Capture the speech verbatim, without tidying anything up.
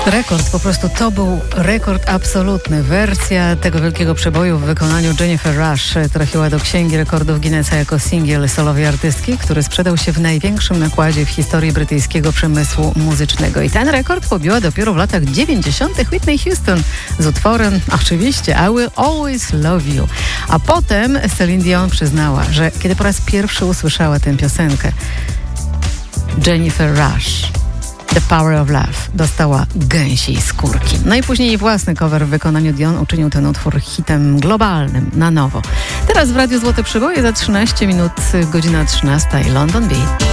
Rekord, po prostu to był rekord absolutny. Wersja tego wielkiego przeboju w wykonaniu Jennifer Rush trafiła do Księgi Rekordów Guinnessa jako singiel solowej artystki, który sprzedał się w największym nakładzie w historii brytyjskiego przemysłu muzycznego. I ten rekord pobiła dopiero w latach dziewięćdziesiątych Whitney Houston z utworem oczywiście I Will Always Love You. A potem Celine Dion przyznała, że kiedy po raz pierwszy usłyszała tę piosenkę, Jennifer Rush, The Power of Love, dostała gęsiej skórki. No i później jej własny cover w wykonaniu Dion uczynił ten utwór hitem globalnym na nowo. Teraz w Radiu Złote Przeboje za trzynaście minut, godzina trzynasta i London Beat.